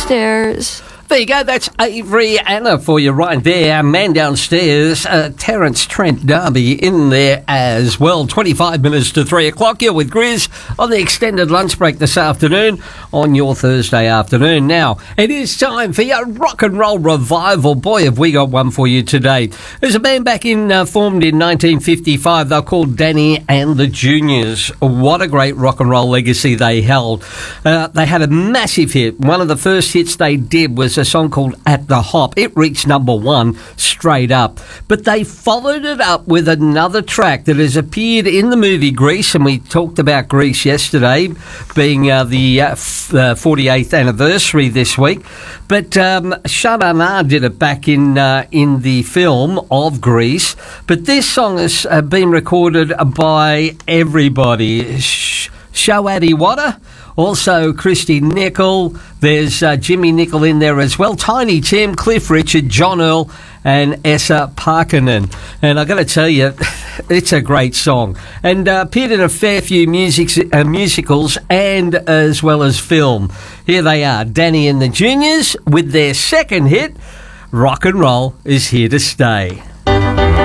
downstairs. There you go, that's Avery Anna for you right there. Man downstairs, Terence Trent D'Arby in there as well. 25 minutes to 3 o'clock. You're with Grizz on the extended lunch break this afternoon on your Thursday afternoon. Now, it is time for your rock and roll revival. Boy, have we got one for you today. There's a band back formed in 1955. They're called Danny and the Juniors. What a great rock and roll legacy they held. They had a massive hit. One of the first hits they did was a song called At the Hop. It reached number one straight up. But they followed it up with another track that has appeared in the movie Grease, and we talked about Grease yesterday, being the 48th anniversary this week. But Sha-Na-Na did it back in the film of Grease. But this song has been recorded by everybody. Showaddy Wadder, also Christy Nicol, there's Jimmy Nicol in there as well, Tiny Tim, Cliff Richard, John Earl and Essa Parkinen. And I've got to tell you, it's a great song and appeared in a fair few musicals and as well as film. Here they are, Danny and the Juniors with their second hit, Rock and Roll is Here to Stay.